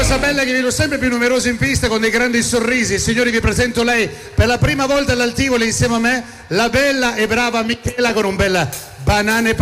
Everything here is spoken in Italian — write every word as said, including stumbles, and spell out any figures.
cosa bella è che vedo sempre più numerosi in pista con dei grandi sorrisi. Signori, vi presento lei per la prima volta all'Altivoli insieme a me, la bella e brava Michela con un bel banane